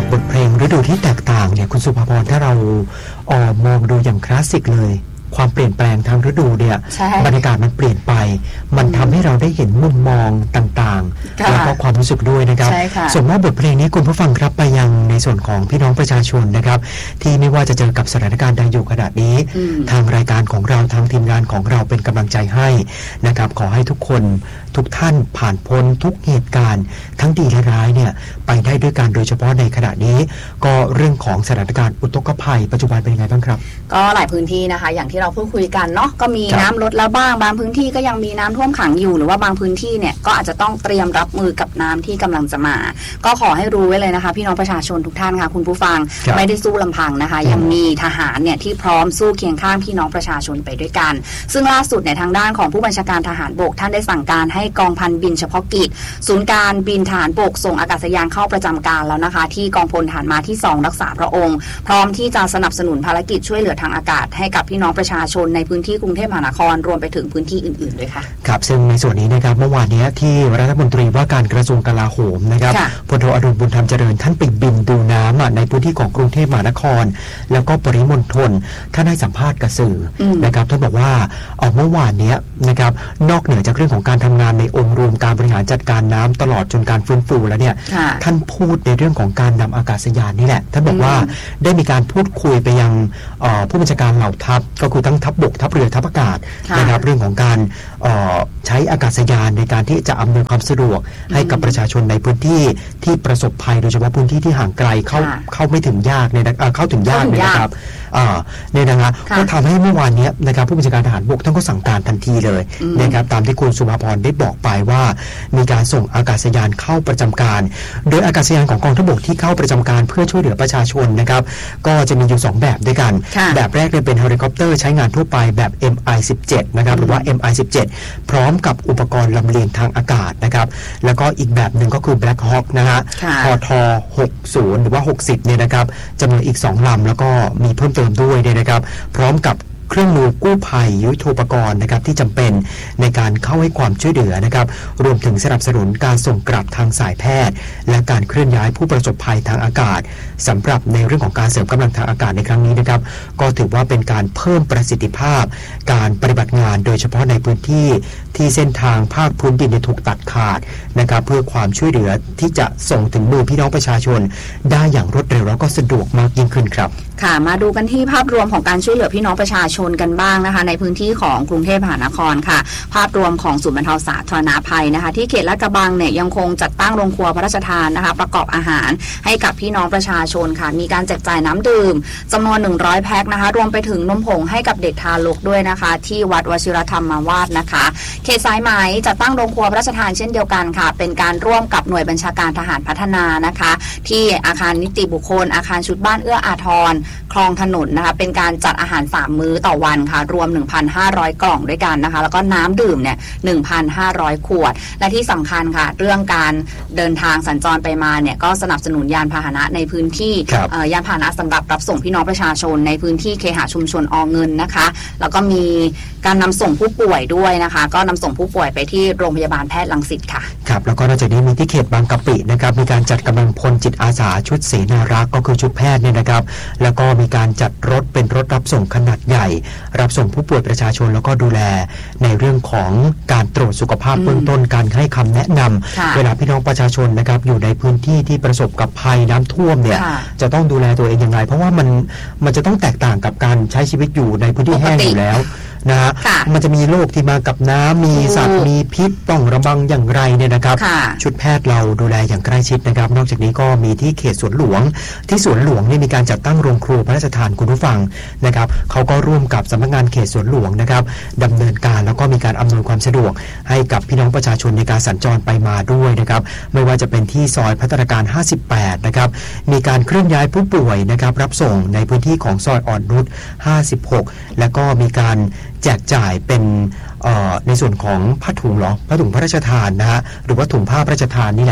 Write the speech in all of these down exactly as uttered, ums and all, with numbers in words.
บทเพลงฤดูที่แตกต่างเนี่ยคุณสุภาพรถ้าเราเอ่อมองดูอย่างคลาสสิกเลยความเปลี่ยนแปลงทางฤดูเนี่ยบรรยากาศมันเปลี่ยนไปมันทำให้เราได้เห็นมุมมองต่างๆแล้วก็ความรู้สึกด้วยนะครับส่วนว่าบทเพลงนี้คุณผู้ฟังครับไปยังในส่วนของพี่น้องประชาชนนะครับที่ไม่ว่าจะเจอกับสถานการณ์ใดอยู่ขณะนี้ทางรายการของเราทางทีมงานของเราเป็นกำลังใจให้นะครับขอให้ทุกคนทุกท่านผ่านพ้นทุกเหตุการณ์ทั้งดีและร้ายเนี่ยไปได้ด้วยกันโดยเฉพาะในขณะนี้ก็เรื่องของสถานการณ์อุทกภัยปัจจุบันเป็นยังไงบ้างครับก็หลายพื้นที่นะคะอย่างที่เราพูดคุยกันเนาะก็มีน้ำลดแล้วบ้างบางพื้นที่ก็ยังมีน้ำท่วมขังอยู่หรือว่าบางพื้นที่เนี่ยก็อาจจะต้องเตรียมรับมือกับน้ำที่กำลังจะมาก็ขอให้รู้ไว้เลยนะคะพี่น้องประชาชนทุกท่านค่ะคุณผู้ฟังไม่ได้สู้ลำพังนะคะยังมีทหารเนี่ยที่พร้อมสู้เคียงข้างพี่น้องประชาชนไปด้วยกันซึ่งล่าสุดในทางด้านของผู้บัญชาการทหารบกท่านได้สั่งการให้กองพันบินเฉพาะกิจศูนย์การบินทหารบกส่งอากาศยานเข้าประจำการแล้วนะคะที่กองพลทหารมาที่สองรักษาพระองค์พร้อมที่จะสนับสนุนภารกิจช่วยเหลือทางอากาศให้กับพี่น้องประชาชนในพื้นที่กรุงเทพมหานครรวมไปถึงพื้นที่อื่นๆด้วยค่ะครับซึ่งในส่วนนี้นะครับเมื่อวานนี้ที่รัฐมนตรีว่าการกระทรวงกลาโหมนะครับพลโทอดุลบุญธรรมเจริญท่านไปบินดูน้ำในพื้นที่ของกรุงเทพมหานครแล้วก็ปริมณฑลท่านให้สัมภาษณ์กับสื่อนะครับท่านบอกว่าเอาเมื่อวานนี้นะครับนอกเหนือจากเรื่องของการทำงานในองค์รวมการบริหารจัดการน้ำตลอดจนการฟื้นฟูแล้วเนี่ยท่านพูดในเรื่องของการนำอากาศยานนี่แหละท่านบอกว่าได้มีการพูดคุยไปยังผู้บัญชาการเหล่าทัพก็คือทั้งทัพบกทัพเรือทัพอากาศนะครับเรื่องของการใช้อากาศยานในการที่จะอำนวยความสะดวกให้กับประชาชนในพื้นที่ที่ประสบภัยโดยเฉพาะพื้นที่ที่ห่างไกลเข้าเข้าไม่ถึงยากเนี่ยเข้าถึงยากเนี่ยนะครับเนี่ยนะครับก็ทำให้เมื่อวานนี้นะครับผู้บัญชาการทหารบกท่านก็สั่งการทันทีเลยนะครับตามที่คุณสุภาพรได้บอกไปว่ามีการส่งอากาศยานเข้าประจำการโดยอากาศยานของกองทัพบกที่เข้าประจำการเพื่อช่วยเหลือประชาชนนะครับก็จะมีอยู่สองแบบด้วยกันแบบแรกเป็นเฮลิคอปเตอร์ใช้งานทั่วไปแบบ เอ็ม ไอ สิบเจ็ด นะครับหรือว่า เอ็ม ไอ สิบเจ็ด พร้อมกับอุปกรณ์ลำเลียงทางอากาศนะครับแล้วก็อีกแบบหนึ่งก็คือ Black Hawk นะฮะพทหกสิบหรือว่าหกสิบเนี่ยนะครับจำนวนอีกสองลำแล้วก็มีเพิ่มเติมด้วยเนี่ยนะครับพร้อมกับเครื่องมือกู้ภัยยุทโธปกรณ์นะครับที่จำเป็นในการเข้าให้ความช่วยเหลือนะครับรวมถึงสนับสนุนการส่งกลับทางสายแพทย์และการเคลื่อนย้ายผู้ประสบภัยทางอากาศสำหรับในเรื่องของการเสริมกำลังทางอากาศในครั้งนี้นะครับก็ถือว่าเป็นการเพิ่มประสิทธิภาพการปฏิบัติงานโดยเฉพาะในพื้นที่ที่เส้นทางภาคพื้นดินถูกตัดขาดนะครับเพื่อความช่วยเหลือที่จะส่งถึงมือพี่น้องประชาชนได้อย่างรวดเร็วแล้วก็สะดวกมากยิ่งขึ้นครับค่ะมาดูกันที่ภาพรวมของการช่วยเหลือพี่น้องประชาชนกันบ้างนะคะในพื้นที่ของกรุงเทพมหานครค่ะภาพรวมของศูนย์บรรเทาสาธารณภัยนะคะที่เขตลาดกระบังเนี่ยยังคงจัดตั้งโรงครัวพระราชทานนะคะประกอบอาหารให้กับพี่น้องประชาชนค่ะมีการแจกจ่ายน้ำดื่มจำนวนหนึ่งร้อยแพ็คนะคะรวมไปถึงนมผงให้กับเด็กทารกด้วยนะคะที่วัดวชิรธรรมวาสนะคะเขตสายไหมจัดตั้งโรงครัวพระราชทานเช่นเดียวกันค่ะเป็นการร่วมกับหน่วยบัญชาการทหารพัฒนานะคะที่อาคารนิติบุคคลอาคารชุดบ้านเอื้ออาทรคลองถนนนะคะเป็นการจัดอาหารสามมื้อต่อวันค่ะรวม หนึ่งพันห้าร้อย กล่องด้วยกันนะคะแล้วก็น้ำดื่มเนี่ย หนึ่งพันห้าร้อย ขวดและที่สำคัญค่ะเรื่องการเดินทางสัญจรไปมาเนี่ยก็สนับสนุนยานพาหนะในพื้นที่ยานพาหนะสำหรับรับส่งพี่น้องประชาชนในพื้นที่เคหะชุมชนอเงินนะคะแล้วก็มีการนำส่งผู้ป่วยด้วยนะคะก็นำส่งผู้ป่วยไปที่โรงพยาบาลแพทย์รังสิตค่ะครับแล้วก็นอกจากนี้มีที่เขตบางกะปินะครับมีการจัดกำลังพลจิตอาสาชุดเสนารักษ์ก็คือชุดแพทย์เนี่ยนะครับแล้วก็มีการจัดรถเป็นรถรับส่งขนาดใหญ่รับส่งผู้ป่วยประชาชนแล้วก็ดูแลในเรื่องของการตรวจสุขภาพเบื้องต้นการให้คำแนะนำเวลาพี่น้องประชาชนนะครับอยู่ในพื้นที่ที่ประสบกับภัยน้ำท่วมเนี่ยจะต้องดูแลตัวเองยังไงเพราะว่ามันมันจะต้องแตกต่างกับการใช้ชีวิตอยู่ในพื้นที่แห้งอยู่แล้วนะฮะมันจะมีโรคที่มากับน้ำมีสัตว์มีพิษต้องระวังอย่างไรเนี่ยนะครับชุดแพทย์เราดูแลอย่างใกล้ชิดนะครับนอกจากนี้ก็มีที่เขตสวนหลวงที่สวนหลวงนี่มีการจัดตั้งโรงครัวพระราชทานคุณผู้ฟังนะครับเขาก็ร่วมกับสำนักงานเขตสวนหลวงนะครับดำเนินการแล้วก็มีการอำนวยความสะดวกให้กับพี่น้องประชาชนในการสัญจรไปมาด้วยนะครับไม่ว่าจะเป็นที่ซอยพัฒนาการห้าสิบแปดนะครับมีการเคลื่อนย้ายผู้ป่วยนะครับรับส่งในพื้นที่ของซอยอ่อนนุชห้าสิบหกแล้วก็มีการแจกจ่ายเป็นในส่วนของผ้าถุงเหรอผ้าถุงพระราชทานนะฮะหรือว่าถุงผ้าพระราชทานนี่แหละ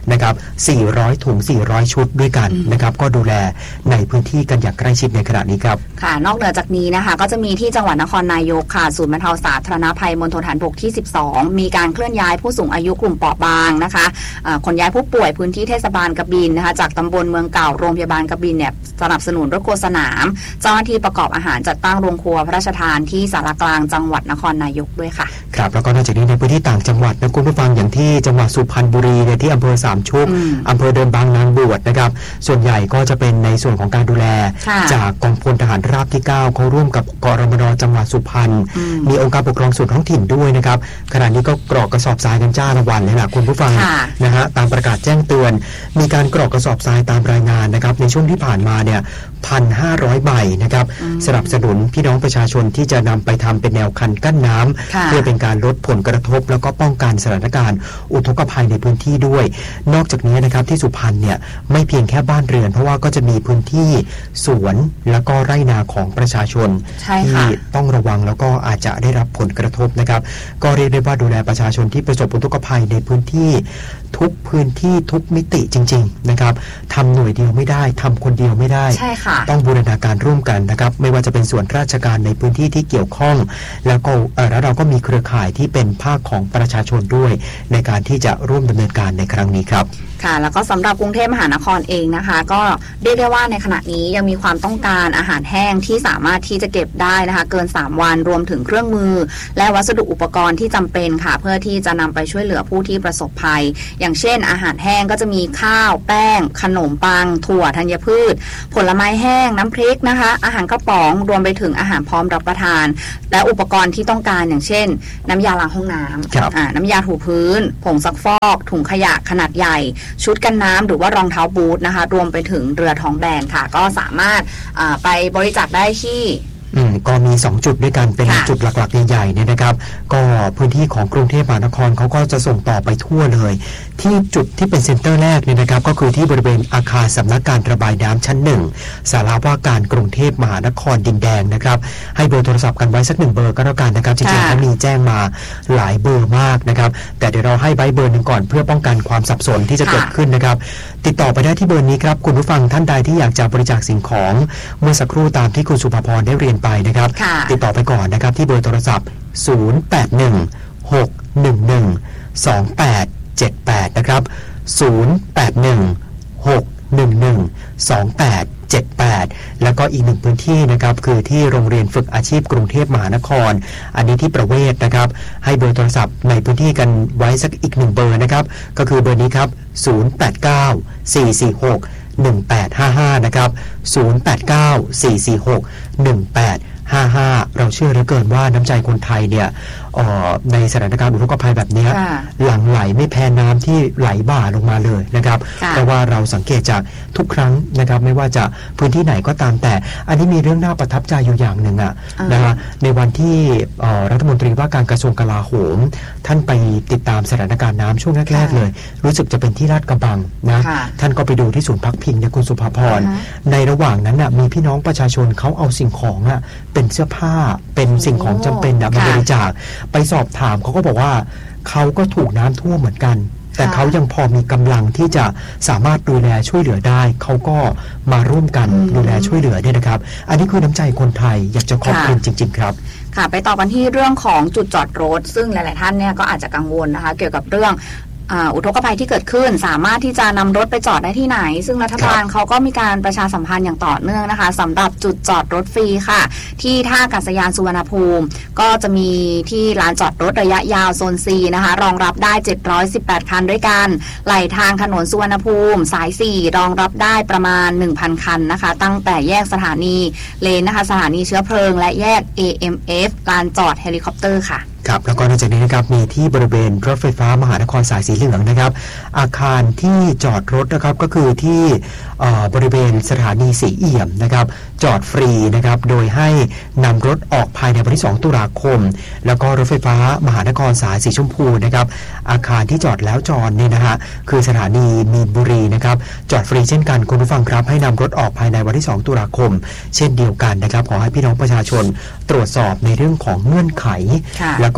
นะครับสี่ร้อยถุงสี่ร้อยชุดด้วยกันนะครับก็ดูแลในพื้นที่กันอย่างใกล้ชิดในขณะนี้ครับค่ะนอกเหนือจากนี้นะคะก็จะมีที่จังหวัดนครนายกค่ะศูนย์บรรเทาสาธารณภัยมณฑลฐานบกที่สิบสองมีการเคลื่อนย้ายผู้สูงอายุกลุ่มเปราะบางนะคะขนย้ายผู้ป่วยพื้นที่เทศบาลกบินนะคะจากตำบลเมืองเก่าโรงพยาบาลกบินเนี่ยสนับสนุนรถโฆษณาเจ้าหน้าที่ประกอบอาหารจัดตั้งโรงครัวพระราชทานที่ศาลากลางจังหวัดนครนายกด้วยค่ะครับแล้วก็นอกจากนี้ในพื้นที่ต่างจังหวัดนะคุณผู้ฟังอย่างที่จังหวัดสุพรรณบุรีในที่อำเภอสามชุกอำเภอเดิมบางนางบวชนะครับส่วนใหญ่ก็จะเป็นในส่วนของการดูแลจากกองพลทหารราบที่เก้าเขาร่วมกับกรมนจังหวัดสุพรรณมีองค์การปกครองส่วนท้องถิ่นด้วยนะครับขณะนี้ก็กรอกกระสอบทรายกันจ้าละวันเลยล่ะคุณผู้ฟังนะฮะตามประกาศแจ้งเตือนมีการกรอกกระสอบทรายตามรายงานนะครับในช่วงที่ผ่านมาเนี่ยพันห้าร้อยใบนะครับสนับสนุนพี่น้องประชาชนที่จะนำไปทำเป็นแนวคันกั้นน้ำเพื่อเป็นการลดผลกระทบแล้วก็ป้องกันสถานการณ์อุทกภัยในพื้นที่ด้วยนอกจากนี้นะครับที่สุพรรณเนี่ยไม่เพียงแค่บ้านเรือนเพราะว่าก็จะมีพื้นที่สวนแล้วก็ไร่นาของประชาชนที่ต้องระวังแล้วก็อาจจะได้รับผลกระทบนะครับก็เรียกได้ว่าดูแลประชาชนที่ประสบอุทกภัยในพื้นที่ทุกพื้นที่ทุกมิติจริงๆนะครับทำหน่วยเดียวไม่ได้ทำคนเดียวไม่ได้ต้องบูรณาการร่วมกันนะครับไม่ว่าจะเป็นส่วนราชการในพื้นที่ที่เกี่ยวข้องแล้วก็แล้วเราก็มีเครือข่ายที่เป็นภาคของประชาชนด้วยในการที่จะร่วมดำเนินการในครั้งนี้ครับค่ะแล้วก็สำหรับกรุงเทพมหานครเองนะคะก็เรียกได้ว่าในขณะนี้ยังมีความต้องการอาหารแห้งที่สามารถที่จะเก็บได้นะคะเกินสามวันรวมถึงเครื่องมือและวัสดุอุปกรณ์ที่จำเป็นค่ะเพื่อที่จะนำไปช่วยเหลือผู้ที่ประสบภัยอย่างเช่นอาหารแห้งก็จะมีข้าวแป้งขนมปังถั่วธัญพืชผลไม้แห้งน้ำพริกนะคะอาหารกระป๋องรวมไปถึงอาหารพร้อมรับประทานและอุปกรณ์ที่ต้องการอย่างเช่นน้ำยาล้างห้องน้ำน้ำยาถูพื้นผงซักฟอกถุงขยะขนาดใหญ่ชุดกันน้ำหรือว่ารองเท้าบูทนะคะรวมไปถึงเรือท้องแบนค่ะก็สามารถไปบริจาคได้ที่อืมก็มีสองจุดด้วยกันเป็นจุดหลักๆใหญ่ๆเนี่ยนะครับก็พื้นที่ของกรุงเทพมหานครเขาก็จะส่งต่อไปทั่วเลยที่จุดที่เป็นเซ็นเตอร์แรกเนี่ยนะครับก็คือที่บริเวณอาคารสำนักการระบายน้ำชั้นหนึ่งศาลาว่าการกรุงเทพมหานครดินแดงนะครับให้เบอร์โทรศัพท์กันไว้สักหนึ่งเบอร์ก็แล้วกันนะครับจริงๆเขามีแจ้งมาหลายเบอร์มากนะครับแต่เดี๋ยวเราให้ใบเบอร์หนึ่งก่อนเพื่อป้องกันความสับสนที่จะเกิดขึ้นนะครับติดต่อไปได้ที่เบอร์นี้ครับคุณผู้ฟังท่านใดที่อยากจะบริจาคสิ่งของเมื่อสักครู่ตามที่คุณสุภพรได้เรียนไปนะครับติดต่อไปก่อนนะครับที่เบอร์โทรศัพท์ศูนย์ แปด หนึ่ง หก หนึ่ง หนึ่ง สอง แปด เจ็ด แปดนะครับศูนย์ แปด หนึ่ง หก หนึ่ง หนึ่ง สอง แปด เจ็ด แปดแล้วก็อีกหนึ่งพื้นที่นะครับคือที่โรงเรียนฝึกอาชีพกรุงเทพมหานครอันนี้ที่ประเวศนะครับให้เบอร์โทรศัพท์ในพื้นที่กันไว้สักอีกหนึ่งเบอร์นะครับก็คือเบอร์นี้ครับศูนย์ แปด เก้า สี่ สี่ หก หนึ่ง แปด ห้า ห้านะครับศูนย์ แปด เก้า สี่ สี่ หก หนึ่ง แปด ห้า ห้าเราเชื่อเหลือเกินว่าน้ำใจคนไทยเนี่ยในสถานการณ์อุทกภัยแบบนี้หลั่งไหลไม่แพ้น้ำที่ไหลบ่าลงมาเลยนะครับเพราะว่าเราสังเกตจากทุกครั้งนะครับไม่ว่าจะพื้นที่ไหนก็ตามแต่อันนี้มีเรื่องน่าประทับใจอยู่อย่างหนึ่งอะนะฮะในวันที่รัฐมนตรีว่าการกระทรวงกลาโหมท่านไปติดตามสถานการณ์น้ำช่วงแรกๆเลยรู้สึกจะเป็นที่ลาดกระบังนะท่านก็ไปดูที่ศูนย์พักพิงเนี่ยคุณสุภาพรในระหว่างนั้นน่ะมีพี่น้องประชาชนเขาเอาสิ่งของอะเป็นเสื้อผ้าเป็นสิ่งของจำเป็นนะมาบริจาคไปสอบถามเขาก็บอกว่าเขาก็ถูกน้ำท่วมเหมือนกันแต่เขายังพอมีกำลังที่จะสามารถดูแลช่วยเหลือได้เขาก็มาร่วมกันดูแลช่วยเหลือเนี่ยนะครับอันนี้คือน้ำใจคนไทยอยากจะขอบคุณจริงๆครับค่ะไปต่อกันที่เรื่องของจุดจอดรถซึ่งหลายๆท่านเนี่ยก็อาจจะกังวลนะคะเกี่ยวกับเรื่องอุทกภัยที่เกิดขึ้นสามารถที่จะนำรถไปจอดได้ที่ไหนซึ่งรัฐบาลเขาก็มีการประชาสัมพันธ์อย่างต่อเนื่องนะคะสำหรับจุดจอดรถฟรีค่ะที่ท่าอากาศยานสุวรรณภูมิก็จะมีที่ลานจอดรถระยะยาวโซน ซี นะคะรองรับได้เจ็ดร้อยสิบแปดคันด้วยกันไหลทางถนนสุวรรณภูมิสายสี่รองรับได้ประมาณ หนึ่งพัน คันนะคะตั้งแต่แยกสถานีเลนนะคะสถานีเชื้อเพลิงและแยก เอ เอ็ม เอฟ ลานจอดเฮลิคอปเตอร์ค่ะครับแล้วก็นอกจากนี้นะครับมีที่บริเวณรถไฟฟ้ามหานครสายสีเหลืองนะครับอาคารที่จอดรถนะครับก็คือที่บริเวณสถานีสีเอี่ยมนะครับจอดฟรีนะครับโดยให้นำรถออกภายในวันที่สองตุลาคมแล้วก็รถไฟฟ้ามหานครสายสีชมพูนะครับอาคารที่จอดแล้วจอดเนี่ยนะฮะคือสถานีมีนบุรีนะครับจอดฟรีเช่นกันคุณผู้ฟังครับให้นำรถออกภายในวันที่สองตุลาคมเช่นเดียวกันนะครับขอให้พี่น้องประชาชนตรวจสอบในเรื่องของเงื่อนไขแล้วก็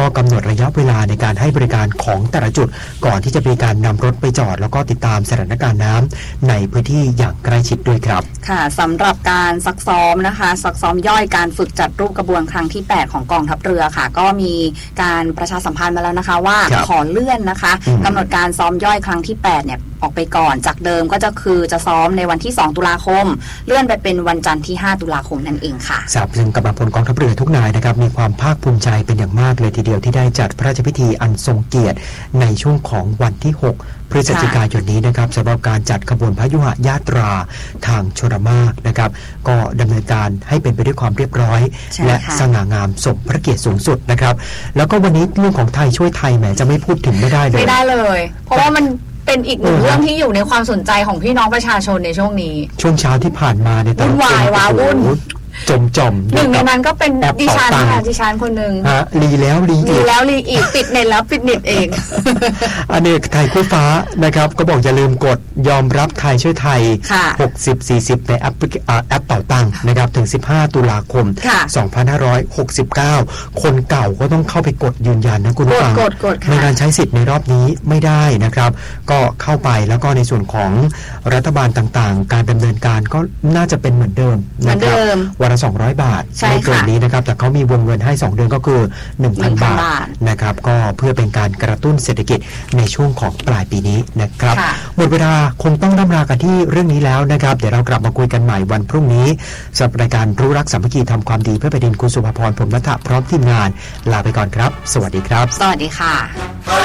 ก็กำหนดระยะเวลาในการให้บริการของแต่ละจุดก่อนที่จะมีการนำรถไปจอดแล้วก็ติดตามสถานการณ์น้ำในพื้นที่อย่างใกล้ชิดด้วยครับค่ะสำหรับการซักซ้อมนะคะซักซ้อมย่อยการฝึกจัดรูปกระบวนครั้งที่แปดของกองทัพเรือค่ะก็มีการประชาสัมพันธ์มาแล้วนะคะว่าขอเลื่อนนะคะกำหนดการซ้อมย่อยครั้งที่แปดเนี่ยออกไปก่อนจากเดิมก็จะคือจะซ้อมในวันที่สองตุลาคมเลื่อนไปเป็นวันจันทร์ที่ห้าตุลาคมนั่นเองค่ะทราบซึ่งกำลังพลกองทัพเรือทุกนายนะครับมีความภาคภูมิใจเป็นอย่างมากเลยทีเดียวที่ได้จัดพระราชพิธีอันทรงเกียรติในช่วงของวันที่หกพฤศจิกายนนี้นะครับสำหรับการจัดขบวนพยุหญาตราทางชลมารนะครับก็ดำเนินการให้เป็นไปด้วยความเรียบร้อยและสง่างามสมพระเกียรติสูงสุดนะครับแล้วก็วันนี้เรื่องของไทยช่วยไทยแหมจะไม่พูดถึงไม่ได้เลยไม่ได้เลยเพราะว่ามันเป็นอีกหนึ่งเรื่องที่อยู่ในความสนใจของพี่น้องประชาชนในช่วงนี้ช่วงเช้าที่ผ่านมาในตอนวุ่นวายว้าวุ่นจมจมหนึ่งในนั้นก็เป็นดิฉันค่ะดิฉันคนหนึ่งฮะรีแล้วรีอีกรีแล้วรีอีกปิดเน็ตแล้วปิดเน็ตเองอันนี้ไทยคู่ฟ้านะครับก็บอกอย่าลืมกดยอมรับไทยช่วยไทยหกสิบ สี่สิบในแอปแอปเป่าตังค์นะครับถึงสิบห้าตุลาคมสองพันห้าร้อยหกสิบเก้าคนเก่าก็ต้องเข้าไปกดยืนยันนะคุณผู้ฟังในการใช้สิทธิ์ในรอบนี้ไม่ได้นะครับก็เข้าไปแล้วก็ในส่วนของรัฐบาลต่างๆการดำเนินการก็น่าจะเป็นเหมือนเดิมนะครับวันละสองร้อยบาทในเกินนี้นะครับแต่เขามีวงเงินให้สองเดือนก็คือ หนึ่งพัน บาทนะครับก็เพื่อเป็นการกระตุ้นเศรษฐกิจในช่วงของปลายปีนี้นะครับหมดเวลาคงต้องร่ำลากันที่เรื่องนี้แล้วนะครับเดี๋ยวเรากลับมาคุยกันใหม่วันพรุ่งนี้สำหรับรายการรู้รักสามัคคีทำความดีเพื่อแผ่นดินคุณสุภพรพรหมรัตน์พร้อมทีมงานลาไปก่อนครับสวัสดีครับสวัสดีค่ะ